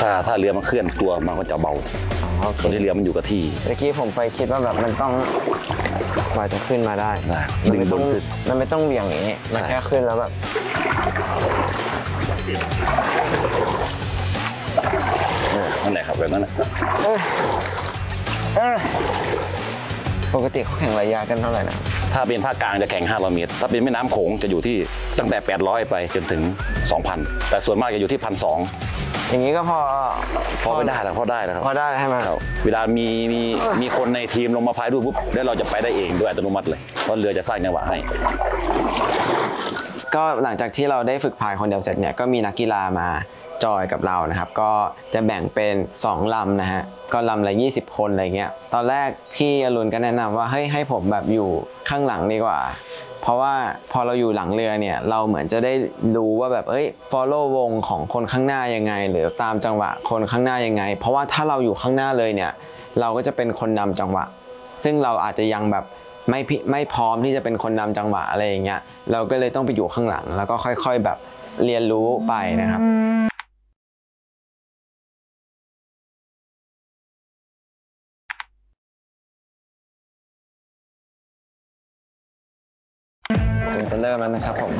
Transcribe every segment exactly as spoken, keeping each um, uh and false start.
ถ้าถ้าเรือมันเคลื่อนตัวมันก็จะเบาตอนนี้เรือมันอยู่กับที่เมื่อกี้ผมไปคิดว่าแบบมันต้องกว่าจะขึ้นมาได้มันไม่ต้องมันไม่ต้องเบี่ยงอย่างนี้มันแค่ขึ้นแล้วแบบนั่นแหละครับแบบนั้นแหละปกติเขาแข่งระยะกันเท่าไหร่นะถ้าเป็นภาคกลางจะแข่งห้าร้อยเมตรถ้าเป็นแม่น้ำโขงจะอยู่ที่ตั้งแต่แปดร้อยไปจนถึง สองพัน แต่ส่วนมากจะอยู่ที่ หนึ่งพันสองร้อยอย่างนี้ก็พอพอไปได้แล้วพอได้แล้วครับพอได้ใช่ไหมครับเวลามีมีมีคนในทีมลงมาพายด้วยปุ๊บแล้วเราจะไปได้เองโดยอัตโนมัติเลยเพราะเรือจะสร้างจังหวะให้ก็หลังจากที่เราได้ฝึกพายคนเดียวเสร็จเนี่ยก็มีนักกีฬามาจอยกับเรานะครับก็จะแบ่งเป็นสองลำนะฮะก็ลำละยี่สิบคนอะไรเงี้ยตอนแรกพี่อรุณก็แนะนำว่าเฮ้ยให้ผมแบบอยู่ข้างหลังดีกว่าเพราะว่าพอเราอยู่หลังเรือเนี่ยเราเหมือนจะได้รู้ว่าแบบเอ้ย follow วงของคนข้างหน้ายังไงหรือตามจังหวะคนข้างหน้ายังไงเพราะว่าถ้าเราอยู่ข้างหน้าเลยเนี่ยเราก็จะเป็นคนนำจังหวะซึ่งเราอาจจะยังแบบไม่ไม่พร้อมที่จะเป็นคนนำจังหวะอะไรอย่างเงี้ยเราก็เลยต้องไปอยู่ข้างหลังแล้วก็ค่อยๆแบบเรียนรู้ไปนะครับจะเริ่มแล้วนะครับผม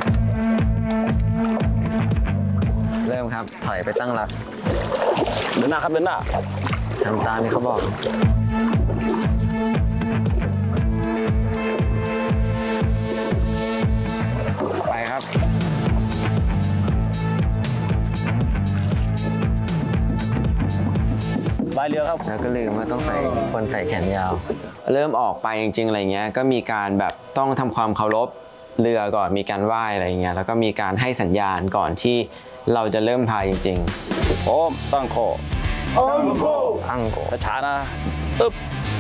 เริ่มครับถอยไปตั้งหลักเดินหน้าครับเดินหน้าทำตามที่เขาบอกไปครับใบเรือครับแล้วก็ลืมว่าต้องใส่คนใส่แขนยาวเริ่มออกไปจริงๆอะไรเงี้ยก็มีการแบบต้องทำความเคารพเรือก่อนมีการไหว้อะไรเงี้ยแล้วก็มีการให้สัญญาณก่อนที่เราจะเริ่มพายจริงๆโอ้ตั้งคอตั้งโคตั้งโคช้านะตึ๊บ